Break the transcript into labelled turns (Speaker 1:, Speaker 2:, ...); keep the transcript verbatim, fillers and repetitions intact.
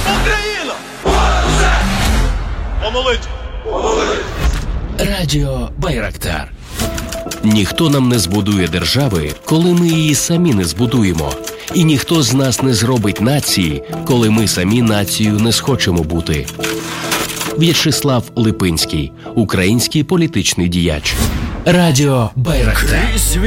Speaker 1: Україна! Помолить!
Speaker 2: Радіо Байрактар. Ніхто нам не збудує держави, коли ми її самі не збудуємо. І ніхто з нас не зробить нації, коли ми самі нацією не схочемо бути. В'ячеслав Липинський, український політичний діяч. Радіо Байрактар.